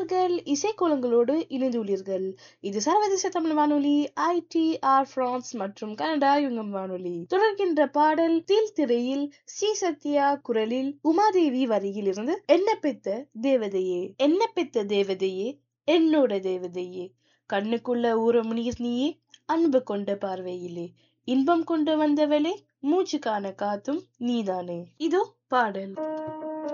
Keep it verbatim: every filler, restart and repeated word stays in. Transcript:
நேயர்கள் இசைக்கோலங்களோடு இணைந்துள்ளீர்கள். இது சர்வதேச தமிழ் வானொலி ஐடிஆர் பிரான்ஸ் மற்றும் கனடா யுங்கம் வானொலி. தொடர்கின்ற பாடல் தீல் திரையில் சி சத்யா குரலில் உமாதேவி வரியில் இருந்து என்ன பெத்த தேவதையே என்ன பெத்த தேவதையே என்னோட தேவதையே கண்ணுக்குள்ள ஊறும் நீர் நீயே அன்பு கொண்ட பார்வையிலே இன்பம் கொண்டு வந்தவளே மூச்சு காண காத்தும் நீதானே. இதோ பாடல்.